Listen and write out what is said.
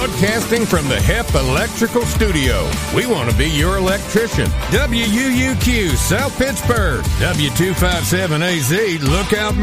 Broadcasting from the HEP Electrical Studio. We want to be your electrician. WUUQ, South Pittsburgh. W257AZ, Lookout